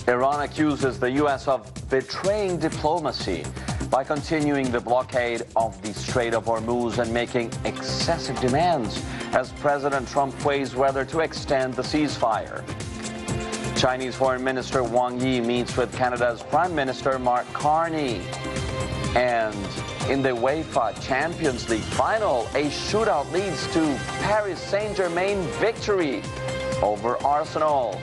Iran accuses the U.S. of betraying diplomacy by continuing the blockade of the Strait of Hormuz and making excessive demands as President Trump weighs whether to extend the ceasefire. Chinese Foreign Minister Wang Yi meets with Canada's Prime Minister Mark Carney. And in the UEFA Champions League final, a shootout leads to Paris Saint-Germain victory over Arsenal.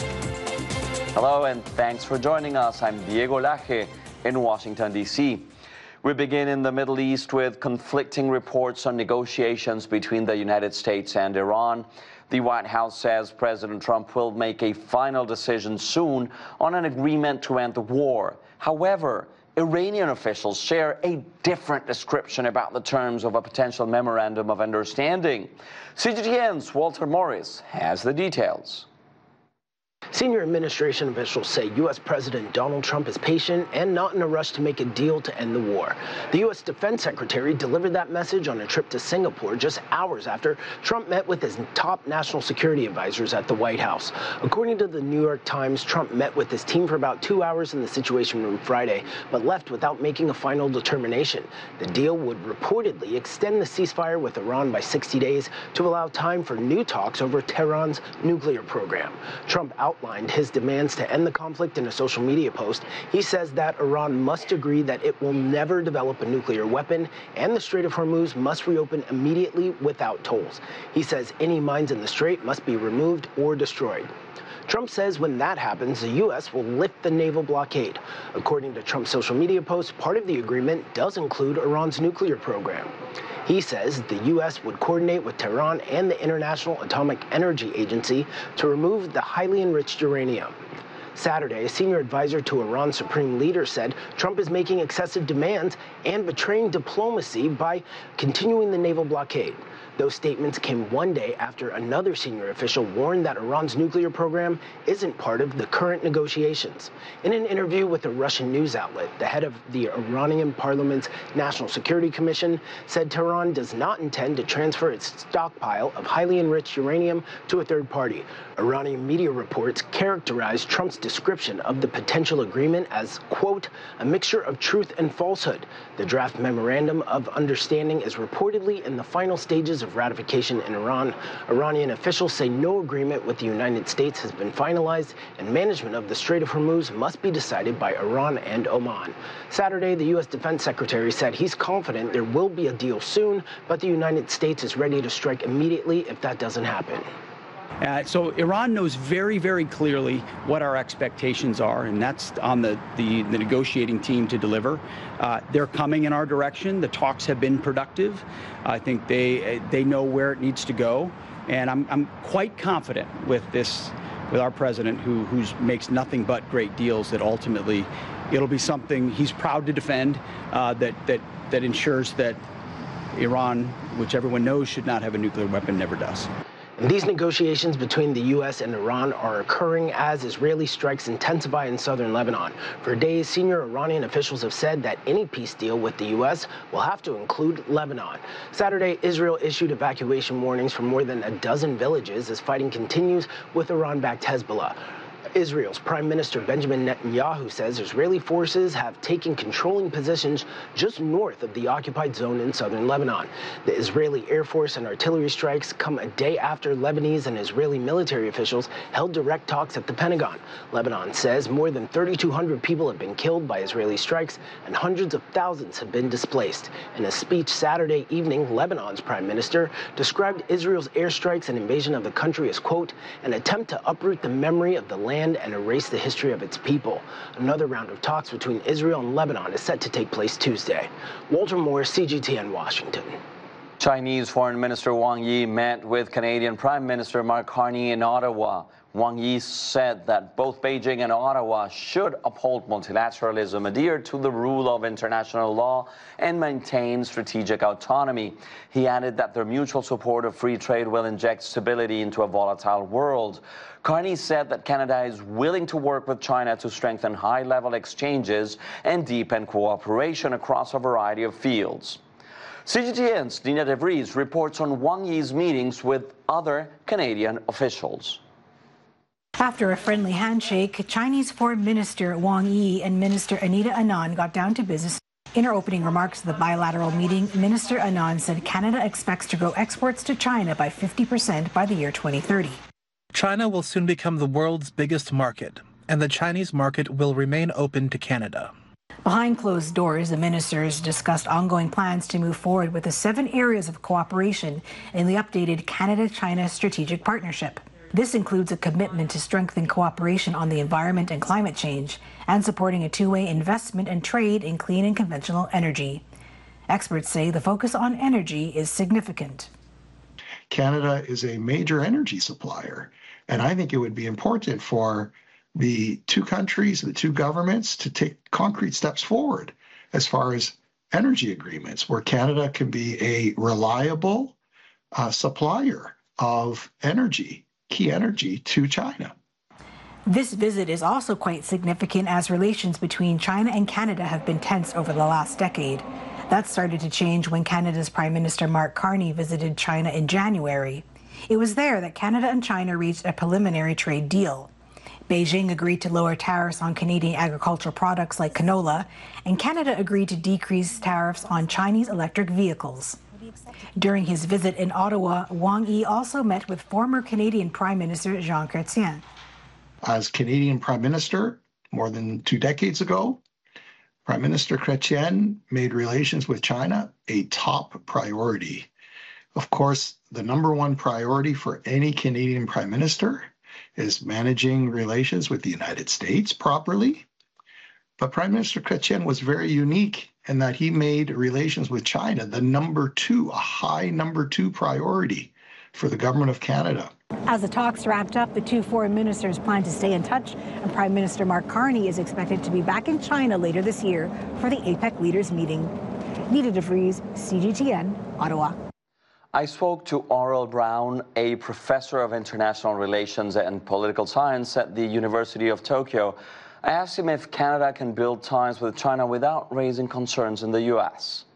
Hello and thanks for joining us. I'm Diego Laje in Washington, D.C. We begin in the Middle East with conflicting reports on negotiations between the United States and Iran. The White House says President Trump will make a final decision soon on an agreement to end the war. However, Iranian officials share a different description about the terms of a potential memorandum of understanding. CGTN's Walter Morris has the details. Senior administration officials say U.S. President Donald Trump is patient and not in a rush to make a deal to end the war. The U.S. Defense Secretary delivered that message on a trip to Singapore just hours after Trump met with his top national security advisors at the White House. According to the New York Times, Trump met with his team for about 2 hours in the Situation Room Friday, but left without making a final determination. The deal would reportedly extend the ceasefire with Iran by 60 days to allow time for new talks over Tehran's nuclear program. Trump outlined his demands to end the conflict in a social media post. He says that Iran must agree that it will never develop a nuclear weapon, and the Strait of Hormuz must reopen immediately without tolls. He says any mines in the strait must be removed or destroyed. Trump says when that happens, the U.S. will lift the naval blockade. According to Trump's social media post, part of the agreement does include Iran's nuclear program. He says the U.S. would coordinate with Tehran and the International Atomic Energy Agency to remove the highly enriched uranium. Saturday, a senior advisor to Iran's supreme leader said Trump is making excessive demands and betraying diplomacy by continuing the naval blockade. Those statements came one day after another senior official warned that Iran's nuclear program isn't part of the current negotiations. In an interview with a Russian news outlet, the head of the Iranian parliament's National Security Commission said Tehran does not intend to transfer its stockpile of highly enriched uranium to a third party. Iranian media reports characterized Trump's description of the potential agreement as, quote, a mixture of truth and falsehood. The draft memorandum of understanding is reportedly in the final stages of ratification in Iran. Iranian officials say no agreement with the United States has been finalized, and management of the Strait of Hormuz must be decided by Iran and Oman. Saturday, the U.S. Defense Secretary said he's confident there will be a deal soon, but the United States is ready to strike immediately if that doesn't happen. So Iran knows very, very clearly what our expectations are, and that's on the negotiating team to deliver. They're coming in our direction. The talks have been productive. I think they know where it needs to go, and I'm quite confident with our president, who makes nothing but great deals, that ultimately it'll be something he's proud to defend, that ensures that Iran, which everyone knows should not have a nuclear weapon, never does. These negotiations between the U.S. and Iran are occurring as Israeli strikes intensify in southern Lebanon. For days, senior Iranian officials have said that any peace deal with the U.S. will have to include Lebanon. Saturday, Israel issued evacuation warnings for more than a dozen villages as fighting continues with Iran-backed Hezbollah. Israel's Prime Minister Benjamin Netanyahu says Israeli forces have taken controlling positions just north of the occupied zone in southern Lebanon. The Israeli Air Force and artillery strikes come a day after Lebanese and Israeli military officials held direct talks at the Pentagon. Lebanon says more than 3,200 people have been killed by Israeli strikes and hundreds of thousands have been displaced. In a speech Saturday evening, Lebanon's Prime Minister described Israel's airstrikes and invasion of the country as, quote, an attempt to uproot the memory of the land and erase the history of its people. Another round of talks between Israel and Lebanon is set to take place Tuesday. Walter Morris, CGTN, Washington. Chinese Foreign Minister Wang Yi met with Canadian Prime Minister Mark Carney in Ottawa. Wang Yi said that both Beijing and Ottawa should uphold multilateralism, adhere to the rule of international law, and maintain strategic autonomy. He added that their mutual support of free trade will inject stability into a volatile world. Carney said that Canada is willing to work with China to strengthen high-level exchanges and deepen cooperation across a variety of fields. CGTN's Nina DeVries reports on Wang Yi's meetings with other Canadian officials. After a friendly handshake, Chinese Foreign Minister Wang Yi and Minister Anita Anand got down to business. In her opening remarks to the bilateral meeting, Minister Anand said Canada expects to grow exports to China by 50% by the year 2030. China will soon become the world's biggest market, and the Chinese market will remain open to Canada. Behind closed doors, the ministers discussed ongoing plans to move forward with the 7 areas of cooperation in the updated Canada-China Strategic Partnership. This includes a commitment to strengthen cooperation on the environment and climate change and supporting a two-way investment and trade in clean and conventional energy. Experts say the focus on energy is significant. Canada is a major energy supplier, and I think it would be important for the two countries, the two governments, to take concrete steps forward as far as energy agreements, where Canada can be a reliable supplier of energy, key energy, to China. This visit is also quite significant as relations between China and Canada have been tense over the last decade. That started to change when Canada's Prime Minister Mark Carney visited China in January. It was there that Canada and China reached a preliminary trade deal. Beijing agreed to lower tariffs on Canadian agricultural products like canola, and Canada agreed to decrease tariffs on Chinese electric vehicles. During his visit in Ottawa, Wang Yi also met with former Canadian Prime Minister Jean Chrétien. As Canadian Prime Minister more than 2 decades ago, Prime Minister Chrétien made relations with China a top priority. Of course, the #1 priority for any Canadian Prime Minister is managing relations with the United States properly. But Prime Minister Chrétien was very unique in that he made relations with China the #2, a high #2 priority for the government of Canada. As the talks wrapped up, the two foreign ministers plan to stay in touch, and Prime Minister Mark Carney is expected to be back in China later this year for the APEC leaders meeting. Nita DeVries, CGTN, Ottawa. I spoke to Aurel Brown, a professor of international relations and political science at the University of Tokyo. I asked him if Canada can build ties with China without raising concerns in the U.S.